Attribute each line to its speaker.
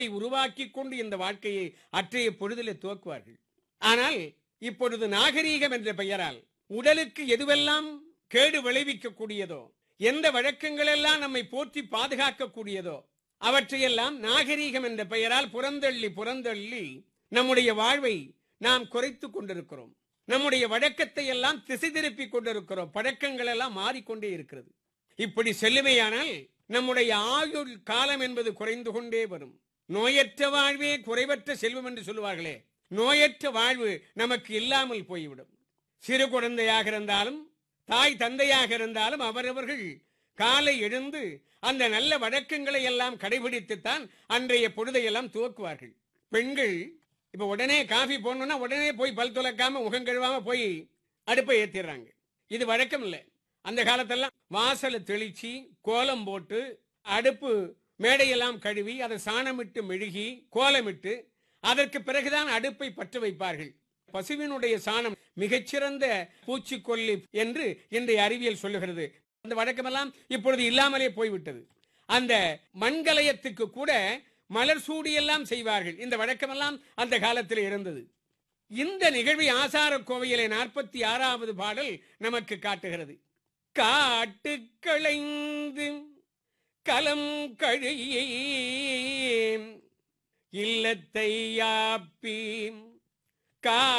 Speaker 1: உருவாக்கி கொண்டு இந்த வாழ்க்கையை அற்றைய பொழுதிலே துவக்குவார்கள். ஆனால் இப்பொழுது நாகரீகம் என்ற பெயரால் உடலுக்கு எதுவெல்லாம் கேடு விளைவிக்கக்கூடியதோ, எந்த வழக்கங்கள் எல்லாம் நம்மை போற்றி பாதுகாக்கக்கூடியதோ அவற்றையெல்லாம் நாகரீகம் என்ற பெயரால் புறந்தள்ளி நம்முடைய வாழ்வை நாம் குறைத்துக் கொண்டிருக்கிறோம். நம்முடைய வழக்கத்தை எல்லாம் திசை திருப்பிக் கொண்டிருக்கிறோம். பழக்கங்கள் எல்லாம் மாறிக்கொண்டே இருக்கிறது. இப்படி செல்லுமையானால் நம்முடைய ஆயுள் காலம் என்பது குறைந்து கொண்டே வரும். நோயற்ற வாழ்வே குறைவற்ற செல்வம் என்று சொல்லுவார்களே, நோயற்ற வாழ்வு நமக்கு இல்லாமல் போய்விடும். சிறு குழந்தையாக இருந்தாலும் தாய் தந்தையாக இருந்தாலும் அவரவர்கள் காலை எழுந்து அந்த நல்ல வழக்கங்களை எல்லாம் கடைபிடித்துத்தான் அன்றைய பொழுதையெல்லாம் துவக்குவார்கள். பெண்கள் இப்ப உடனே காஃபி போடணும்னா உடனே போய் பல் துலக்காம முகம் கழுவாம போய் அடுப்பை ஏத்திடுறாங்க. இது வழக்கம் இல்லை. அந்த காலத்தெல்லாம் வாசலை தெளிச்சு கோலம் போட்டு அடுப்பு மேடையெல்லாம் கழுவி அதை சாணமிட்டு மெழுகி கோலமிட்டு அதற்கு பிறகுதான் அடுப்பை பற்ற வைப்பார்கள். பசுவினுடைய சாணம் மிகச்சிறந்த பூச்சிக்கொல்லி என்று இன்றைய அறிவியல் சொல்லுகிறது. அந்த வழக்கமெல்லாம் இப்பொழுது இல்லாமலே போய்விட்டது. அந்த மண்கலயத்துக்கு கூட மலர் சூடியெல்லாம் செய்வார்கள். இந்த வழக்கமெல்லாம் அந்த காலத்தில் இருந்தது. இந்த நிகழ்வை ஆசார கோவையிலே 46வது பாடல் நமக்கு காட்டுகிறது. காட்டு களைந்து கலம் கழியே இல்லத்தை யாப்பி